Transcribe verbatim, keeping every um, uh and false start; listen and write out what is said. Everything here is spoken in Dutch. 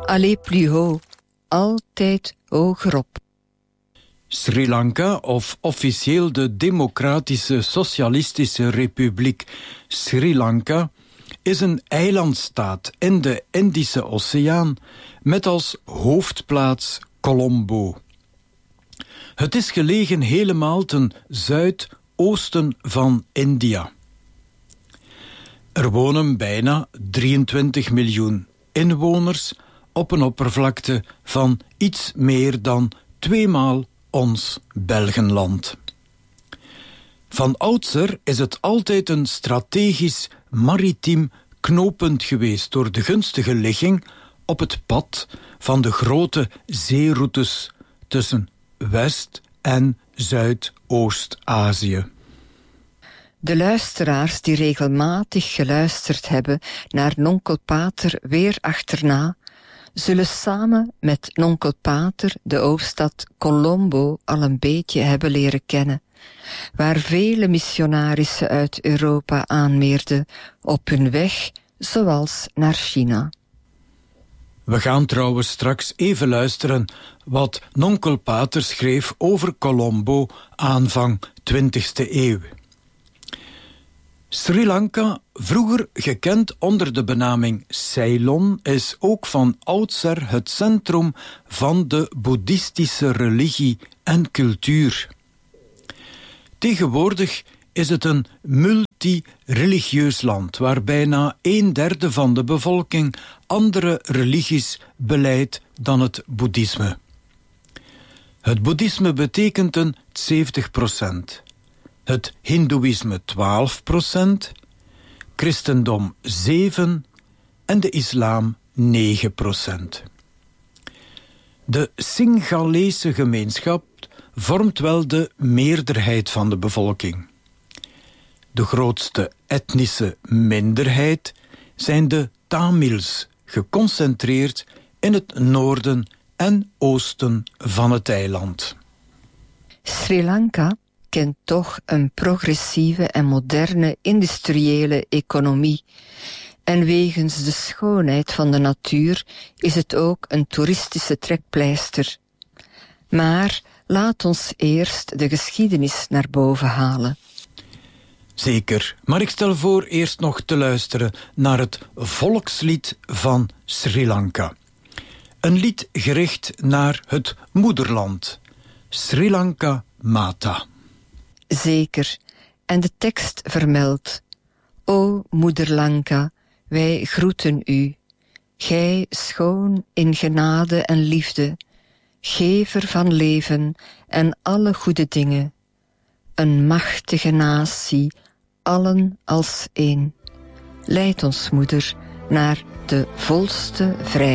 Aller plus haut, altijd hogerop. Sri Lanka, of officieel de Democratische Socialistische Republiek Sri Lanka, is een eilandstaat in de Indische Oceaan met als hoofdplaats Colombo. Het is gelegen helemaal ten zuidoosten van India. Er wonen bijna drieëntwintig miljoen inwoners op een oppervlakte van iets meer dan tweemaal ons Belgenland. Van oudsher is het altijd een strategisch maritiem knooppunt geweest door de gunstige ligging op het pad van de grote zeeroutes tussen West- en Zuidoost-Azië. De luisteraars die regelmatig geluisterd hebben naar Nonkel Pater weer achterna, zullen samen met Nonkel Pater de hoofdstad Colombo al een beetje hebben leren kennen, waar vele missionarissen uit Europa aanmeerden op hun weg, zoals naar China. We gaan trouwens straks even luisteren wat Nonkel Pater schreef over Colombo aanvang twintigste eeuw. Sri Lanka, vroeger gekend onder de benaming Ceylon, is ook van oudsher het centrum van de boeddhistische religie en cultuur. Tegenwoordig is het een multireligieus land waar bijna een derde van de bevolking andere religies belijdt dan het boeddhisme. Het boeddhisme betekent een zeventig procent. Het hindoeïsme twaalf procent, christendom zeven en de islam negen procent. De Singalese gemeenschap vormt wel de meerderheid van de bevolking. De grootste etnische minderheid zijn de Tamils, geconcentreerd in het noorden en oosten van het eiland. Sri Lanka kent toch een progressieve en moderne industriële economie. En wegens de schoonheid van de natuur is het ook een toeristische trekpleister. Maar laat ons eerst de geschiedenis naar boven halen. Zeker, maar ik stel voor eerst nog te luisteren naar het volkslied van Sri Lanka. Een lied gericht naar het moederland, Sri Lanka Mata. Zeker, en de tekst vermeldt: O moeder Lanka, wij groeten u. Gij schoon in genade en liefde, gever van leven en alle goede dingen. Een machtige natie, allen als één. Leid ons, moeder, naar de volste vrijheid.